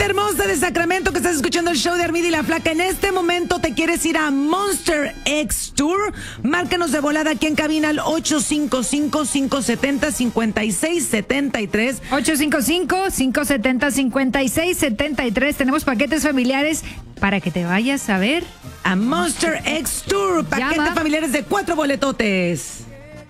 Gente hermosa de Sacramento que estás escuchando el show de Armida y la Flaca. En este momento te quieres ir a Monster X Tour. Márcanos de volada aquí en cabina al 855-570-5673. 855-570-5673. Tenemos paquetes familiares para que te vayas a ver a Monster X Tour. Paquetes familiares de 4 boletotes.